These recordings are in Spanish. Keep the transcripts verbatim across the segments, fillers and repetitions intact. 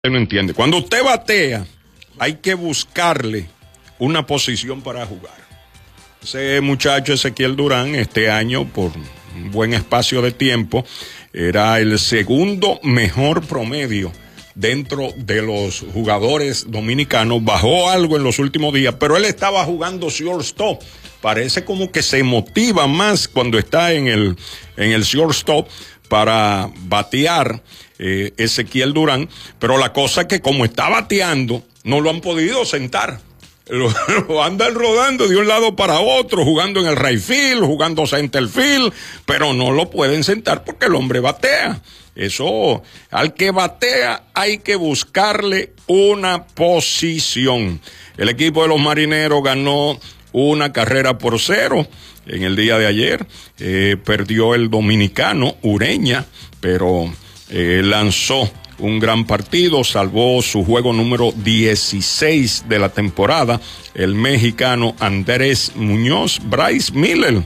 no entiende. Cuando usted batea, hay que buscarle una posición para jugar. Ese muchacho Ezequiel Durán, este año, por un buen espacio de tiempo, era el segundo mejor promedio dentro de los jugadores dominicanos. Bajó algo en los últimos días, pero él estaba jugando shortstop. Parece como que se motiva más cuando está en el, en el shortstop para batear eh, Ezequiel Durán, pero la cosa es que como está bateando, no lo han podido sentar. Lo, lo andan rodando de un lado para otro, jugando en el right field, jugando center field, pero no lo pueden sentar porque el hombre batea. Eso, al que batea hay que buscarle una posición. El equipo de los Marineros ganó una carrera por cero en el día de ayer. Eh, perdió el dominicano Ureña, pero eh, lanzó un gran partido, salvó su juego número dieciséis de la temporada, el mexicano Andrés Muñoz. Bryce Miller,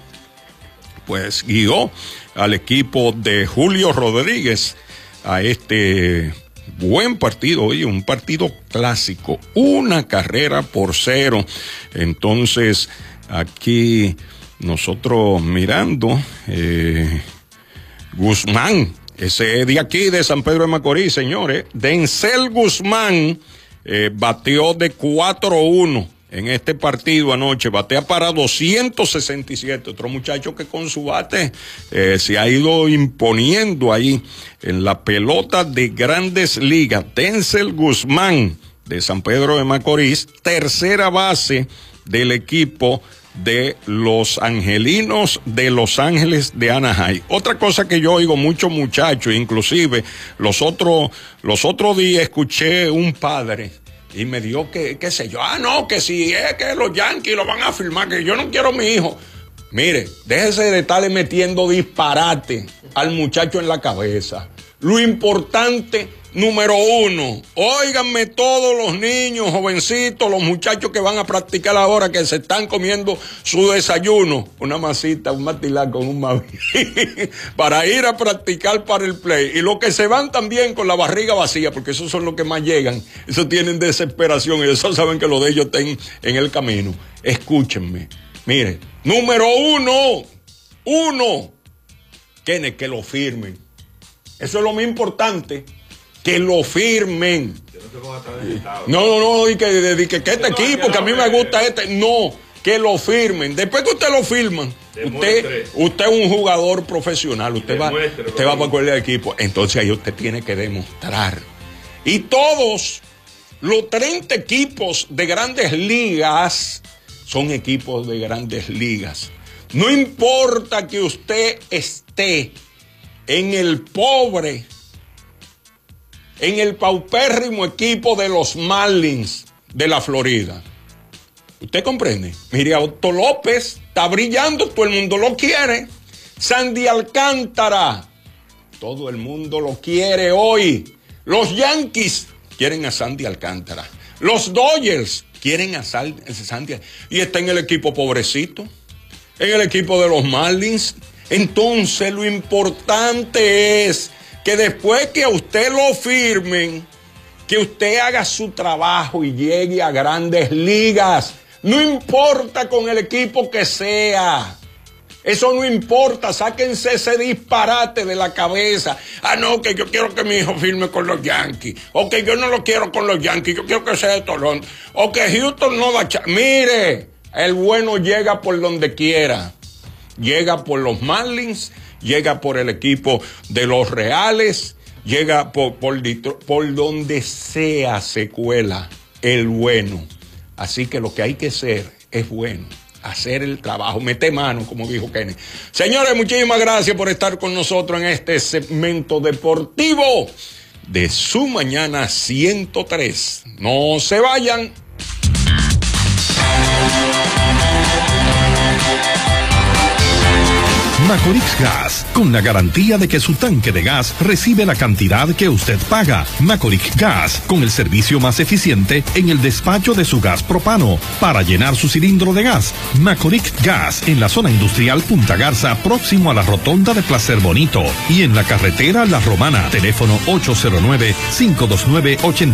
pues guió al equipo de Julio Rodríguez a este buen partido, oye, un partido clásico, una carrera por cero. Entonces, aquí nosotros mirando, eh, Guzmán, ese de aquí de San Pedro de Macorís, señores, Denzel Guzmán eh, bateó de cuatro uno en este partido anoche, batea para doscientos sesenta y siete, otro muchacho que con su bate eh, se ha ido imponiendo ahí en la pelota de Grandes Ligas. Denzel Guzmán de San Pedro de Macorís, tercera base del equipo de los Angelinos de Los Ángeles de Anaheim. Otra cosa que yo oigo muchos muchachos, inclusive los otros los otros días escuché un padre y me dijo que, qué sé yo, ah, no, que si es que los Yankees lo van a firmar, que yo no quiero a mi hijo. Mire, déjese de estarle metiendo disparate al muchacho en la cabeza. Lo importante, número uno, óiganme todos los niños, jovencitos, los muchachos que van a practicar ahora, que se están comiendo su desayuno, una masita, un matilá con un maví, para ir a practicar para el play. Y los que se van también con la barriga vacía, porque esos son los que más llegan, esos tienen desesperación y esos saben que lo de ellos estén en el camino. Escúchenme, mire, número uno, uno, que, que lo firmen. Eso es lo más importante, que lo firmen. No, no, no, y que, y que, que este equipo, que a mí me gusta este, no, que lo firmen. Después que usted lo firman, usted, usted es un jugador profesional, usted va, usted va para cualquier equipo, entonces ahí usted tiene que demostrar. Y todos los treinta equipos de Grandes Ligas son equipos de Grandes Ligas. No importa que usted esté en el pobre, en el paupérrimo equipo de los Marlins de la Florida. ¿Usted comprende? Mire, Otto López está brillando, todo el mundo lo quiere. Sandy Alcántara, todo el mundo lo quiere hoy. Los Yankees quieren a Sandy Alcántara. Los Dodgers quieren a Sandy. Y está en el equipo pobrecito, en el equipo de los Marlins. Entonces lo importante es que después que a usted lo firmen, que usted haga su trabajo y llegue a Grandes Ligas. No importa con el equipo que sea. Eso no importa, sáquense ese disparate de la cabeza. Ah, no, que yo quiero que mi hijo firme con los Yankees. O que yo no lo quiero con los Yankees, yo quiero que sea de Toronto. O que Houston no da chance. Mire, el bueno llega por donde quiera. Llega por los Marlins, llega por el equipo de los Reales, llega por, por, por donde sea se cuela el bueno. Así que lo que hay que hacer es bueno, hacer el trabajo, meter mano, como dijo Kenny. Señores, muchísimas gracias por estar con nosotros en este segmento deportivo de Su Mañana ciento tres. No se vayan. Macorix Gas, con la garantía de que su tanque de gas recibe la cantidad que usted paga. Macorix Gas, con el servicio más eficiente en el despacho de su gas propano para llenar su cilindro de gas. Macorix Gas, en la zona industrial Punta Garza, próximo a la rotonda de Placer Bonito, y en la carretera La Romana. Teléfono ocho cero nueve, cinco dos nueve, ocho